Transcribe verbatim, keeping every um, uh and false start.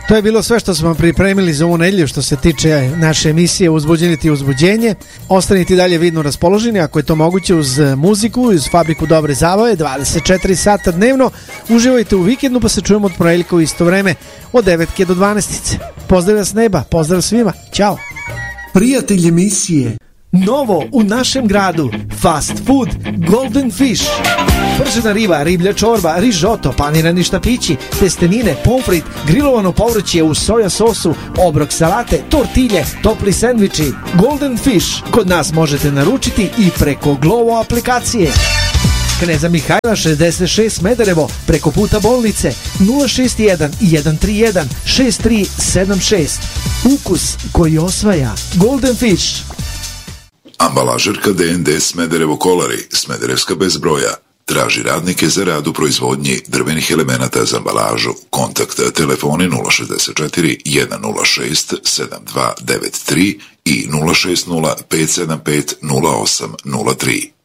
To je bilo sve što smo pripremili za ovu nedelju što se tiče naše emisije Uzbuđeniti i uzbuđenje. Ostanite dalje vidno raspoloženi ako je to moguće uz muziku, uz Fabriku dobre zabave, dvadeset četiri sata dnevno. Uživajte u vikendu pa se čujemo od ponedjeljka u isto vreme od devetke do dvanaestice. Pozdrav s neba, pozdrav svima, ćao. Prijatelj emisije. Novo u našem gradu, fast food Golden Fish. Pržena riba, riblja čorba, rižoto, panirani štapići, testenine, pomfrit, grilovano povrće u soja sosu, obrok salate, tortilje, topli sendviči. Golden Fish kod nas možete naručiti i preko Glovo aplikacije. Kneza Mihajla šezdeset šest Smederevo, preko puta bolnice nula šest jedan jedan tri jedan šest tri sedam šest. Ukus koji osvaja. Golden Fish. Ambalažerka D N D Smederevo Kolari, Smederevska bez broja. Traži radnike za rad u proizvodnji drvenih elemenata za ambalažu. Kontakt telefoni nula šezdeset četiri jedan nula šest sedam dva devet tri i nula šest nula pet sedam pet nula osam nula tri.